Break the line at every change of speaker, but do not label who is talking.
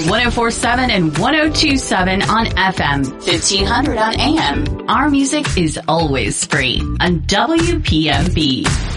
1047 and 1027 on FM, 1500 on AM. Our music is always free on WPMB.